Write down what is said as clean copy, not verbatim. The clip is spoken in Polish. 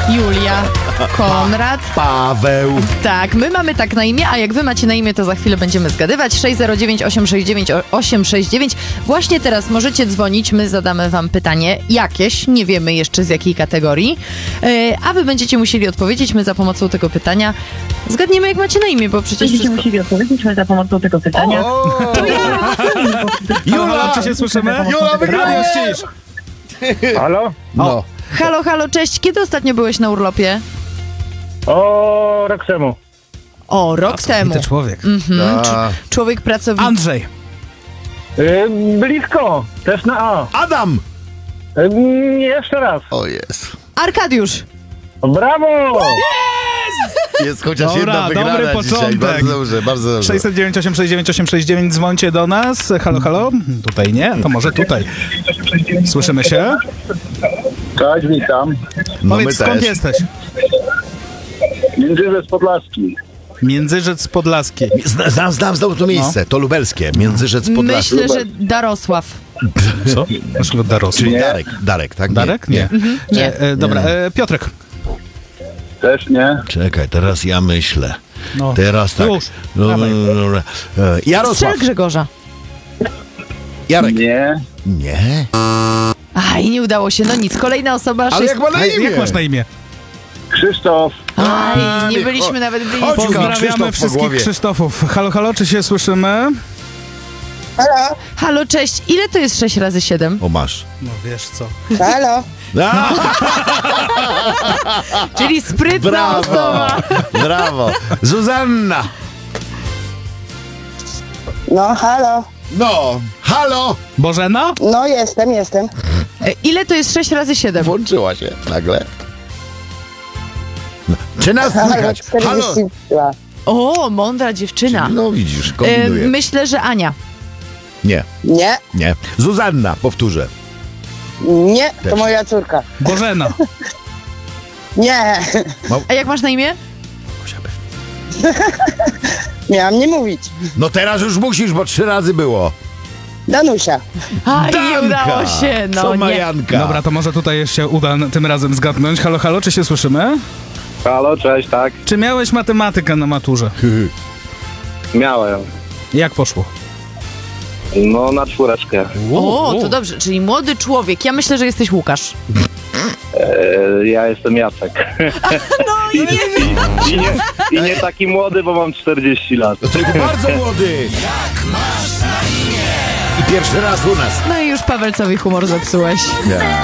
Julia, Konrad, Paweł. tak, my mamy tak na imię, a jak wy macie na imię, to za chwilę będziemy zgadywać. 609 869 869. Właśnie teraz możecie dzwonić, my zadamy wam pytanie jakieś, nie wiemy jeszcze z jakiej kategorii, a wy będziecie musieli odpowiedzieć, my za pomocą tego pytania zgadniemy jak macie na imię, bo przecież Będziecie wszystko... musieli odpowiedzieć za pomocą tego pytania. Jula, czy się słyszymy? Jula, wygrałeś! Halo? No. Halo, halo, cześć, kiedy ostatnio byłeś na urlopie? O, rok temu. O, rok temu. Ty człowiek. Człowiek pracowity. Andrzej. Blisko, też na A. Adam! Jeszcze raz. O jest. Arkadiusz. Brawo! Jest chociaż Dobra, jedna wygrana dobry dzisiaj. początek. Bardzo dobrze, bardzo dobrze. 609 869 869, dzwońcie do nas. Halo, halo? Tutaj nie? To może tutaj. Słyszymy się? Cześć, witam. No my Powiedz, skąd też. jesteś? Międzyrzec Podlaski. Międzyrzec Podlaski. Znam to miejsce. To lubelskie. Międzyrzec Podlaski. Myślę, że Darosław. Co? Naszego Darosła. Czyli Darek, tak? Darek? Nie. Nie. Dobra, Piotrek. Też nie. Czekaj, teraz ja myślę. No. Teraz tak. Już. No, Dawaj. dobra. Jarosław. Strzel Grzegorza. Jarek. Nie. Nie. Aj, nie udało się, no nic. Kolejna osoba. Ale jak ma na imię? Jak masz na imię? Krzysztof. Aj, nie nie, byliśmy nawet blisko. chodź, Pozdrawiamy Krzysztof po wszystkich głowie. Krzysztofów. Halo, halo, czy się słyszymy? Halo, cześć. Ile to jest 6 razy 7? O, masz. No wiesz co. Halo? A, Czyli sprytna brawo. osoba. Brawo. Zuzanna. No, halo? No. Halo. Bożena? No, jestem. Ile to jest 6 razy 7? Włączyła się nagle. No. Czy nas Halo, słychać? Halo. 42. O, mądra dziewczyna. No widzisz, kombinuję. Myślę, że Ania. Nie, Nie, nie. Zuzanna, powtórzę. nie, Też. to moja córka. Bożena. Nie, A jak masz na imię? miałam nie mówić. No teraz już musisz, bo 3 razy było. Danusia. Aj, nie Danka. udało się. No Co ma nie. Janka? Dobra, to może tutaj jeszcze uda tym razem zgadnąć. Halo, halo, czy się słyszymy? Halo, cześć, tak. Czy miałeś matematykę na maturze? Miałem. Jak poszło? No, na 4. O, to dobrze, czyli młody człowiek. Ja myślę, że jesteś Łukasz. Ja jestem Jacek. No i I nie taki młody, bo mam 40 lat. To ty bardzo młody. I pierwszy raz u nas. No i już Pawelcowi humor zepsułeś. Ja.